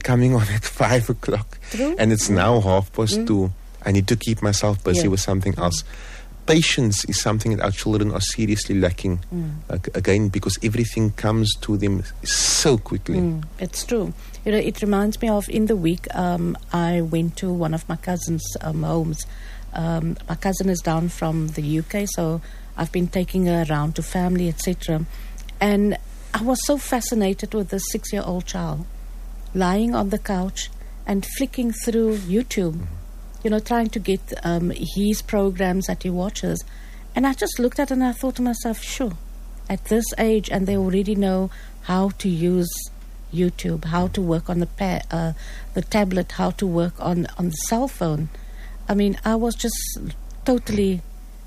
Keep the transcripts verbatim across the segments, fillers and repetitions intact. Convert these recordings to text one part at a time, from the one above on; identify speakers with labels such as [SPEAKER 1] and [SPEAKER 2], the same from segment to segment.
[SPEAKER 1] coming on at five o'clock.
[SPEAKER 2] True.
[SPEAKER 1] And it's now half past
[SPEAKER 2] Mm.
[SPEAKER 1] two. I need to keep myself busy
[SPEAKER 2] Yeah.
[SPEAKER 1] with something else. Patience is something that our children are seriously lacking,
[SPEAKER 2] Mm.
[SPEAKER 1] uh, again, because everything comes to them so quickly.
[SPEAKER 2] Mm, it's true. You know, it reminds me of in the week, um, I went to one of my cousin's um, homes. Um, my cousin is down from the U K, so I've been taking her around to family, et cetera. And I was so fascinated with this six-year-old child lying on the couch and flicking through YouTube, mm-hmm. you know, trying to get um, his programs that he watches. And I just looked at it and I thought to myself, sure, at this age, and they already know how to use YouTube, how to work on the pa- uh, the tablet, how to work on, on the cell phone. I mean, I was just totally...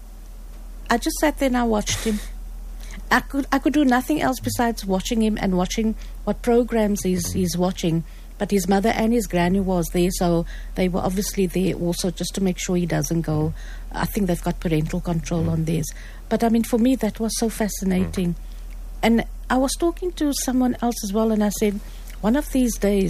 [SPEAKER 2] I just sat there and I watched him. I could I could do nothing else besides watching him and watching what programs he's, he's watching. But his mother and his granny was there, so they were obviously there also just to make sure he doesn't go. I think they've got parental control mm. on theirs. But I mean, for me, that was so fascinating. Mm. And I was talking to someone else as well, and I said, one of these days,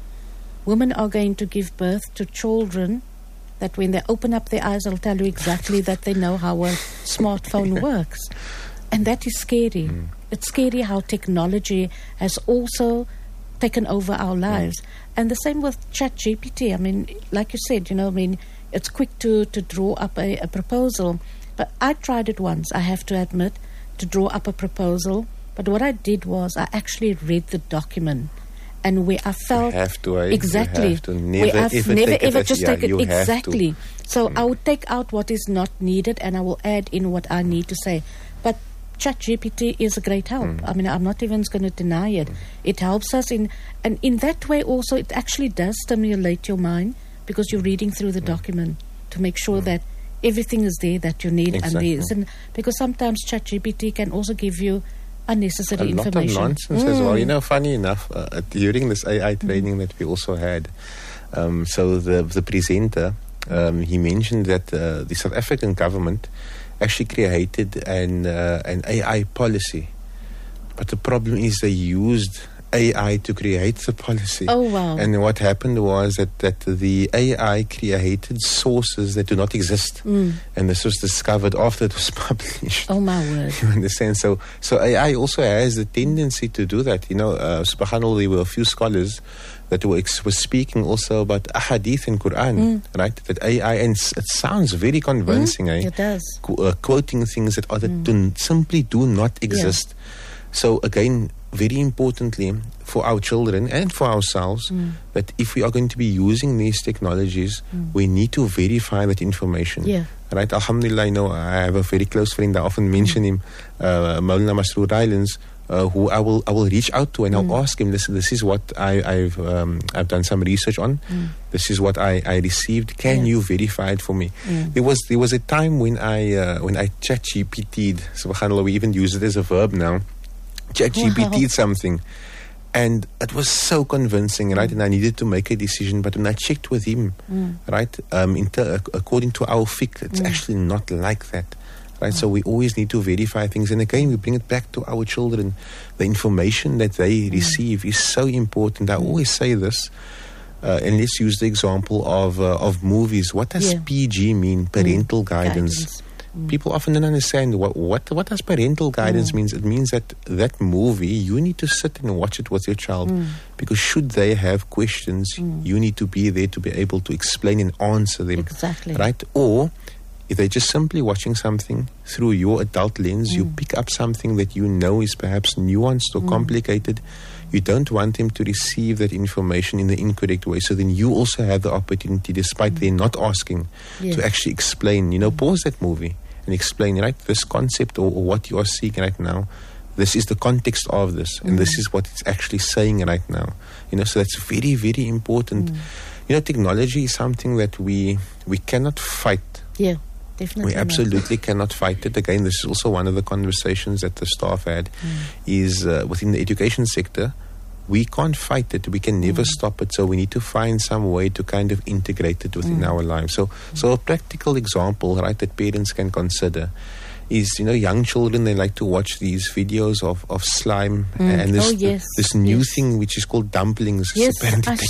[SPEAKER 2] women are going to give birth to children that when they open up their eyes, they'll tell you exactly that they know how a smartphone works. And that is scary. Mm. It's scary how technology has also taken over our lives. Mm. And the same with ChatGPT. I mean, like you said, you know, I mean, it's quick to, to draw up a, a proposal. But I tried it once, I have to admit, to draw up a proposal. But what I did was I actually read the document. And where I felt...
[SPEAKER 1] You have to, eh?
[SPEAKER 2] Exactly.
[SPEAKER 1] You have to never,
[SPEAKER 2] where I've
[SPEAKER 1] ever
[SPEAKER 2] never
[SPEAKER 1] take
[SPEAKER 2] ever
[SPEAKER 1] it
[SPEAKER 2] just
[SPEAKER 1] as,
[SPEAKER 2] take
[SPEAKER 1] yeah,
[SPEAKER 2] it. Exactly. So
[SPEAKER 1] Mm.
[SPEAKER 2] I would take out what is not needed and I will add in what I need to say. But ChatGPT is a great help. Mm. I mean, I'm not even going to deny it. Mm. It helps us in... And in that way also, it actually does stimulate your mind because you're reading through the mm. document to make sure mm. that everything is there that you need.
[SPEAKER 1] Exactly.
[SPEAKER 2] And there isn't... Because sometimes ChatGPT can also give you unnecessary
[SPEAKER 1] a lot
[SPEAKER 2] information.
[SPEAKER 1] of nonsense mm. as well. You know, funny enough, uh, during this A I training mm. that we also had, um, so the the presenter, um, he mentioned that uh, the South African government actually created an uh, an A I policy, but the problem is they used A I to create the policy.
[SPEAKER 2] Oh, wow.
[SPEAKER 1] And what happened was that, that the A I created sources that do not exist.
[SPEAKER 2] Mm.
[SPEAKER 1] And this was discovered after it was published.
[SPEAKER 2] Oh, my word.
[SPEAKER 1] You understand? So, so A I also has the tendency to do that. You know, uh, subhanAllah, there were a few scholars that were, ex- were speaking also about ahadith and Quran, mm. right? That A I, and it sounds very convincing,
[SPEAKER 2] mm.
[SPEAKER 1] eh?
[SPEAKER 2] It does.
[SPEAKER 1] Qu- uh, quoting things that, are, that mm. do, simply do not exist. Yeah. So again, very importantly for our children and for ourselves, mm. that if we are going to be using these technologies, mm. we need to verify that information.
[SPEAKER 2] Yeah.
[SPEAKER 1] Right? Alhamdulillah, I know I have a very close friend. I often mention mm. him, uh, Maulana Masroor Rylands, uh, who I will I will reach out to and mm. I'll ask him, this this is what I, I've um, I've done some research on. Mm. This is what I, I received. Can yeah. you verify it for me? Mm. There was there was a time when I uh, when I ChatGPT'd, subhanAllah, we even use it as a verb now. ChatGPT'd wow. something, and it was so convincing, right? And I needed to make a decision, but when I checked with him, mm. right, um, inter- according to our fiqh, it's mm. actually not like that, right? Oh. So we always need to verify things, and again, we bring it back to our children. The information that they mm. receive is so important. I mm. always say this, uh, and let's use the example of uh, of movies. What does yeah. P G mean? Parental mm. guidance. guidance. Mm. People often don't understand what, what what does parental guidance mm. means. It means that that movie, you need to sit and watch it with your child, mm. because should they have questions, mm. you need to be there to be able to explain and answer them.
[SPEAKER 2] Exactly.
[SPEAKER 1] Right? Or if they're just simply watching something through your adult lens, mm. you pick up something that you know is perhaps nuanced or mm. complicated. You don't want them to receive that information in the incorrect way. So then you also have the opportunity, despite mm. them not asking, yes. to actually explain, you know, pause that movie and explain, right, this concept or, or what you are seeing right now, this is the context of this, and mm. this is what it's actually saying right now. You know, so that's very, very important. Mm. You know, technology is something that we we cannot fight.
[SPEAKER 2] Yeah. Definitely
[SPEAKER 1] we absolutely not. cannot fight it. Again, this is also one of the conversations that the staff had, mm. is uh, within the education sector, we can't fight it. We can never mm. stop it. So we need to find some way to kind of integrate it within mm. our lives. So, mm. so a practical example, right, that parents can consider is, you know, young children, they like to watch these videos of, of slime.
[SPEAKER 2] Mm.
[SPEAKER 1] And this,
[SPEAKER 2] oh, yes.
[SPEAKER 1] this new
[SPEAKER 2] yes.
[SPEAKER 1] thing which is called dumplings.
[SPEAKER 2] Yes,
[SPEAKER 1] apparently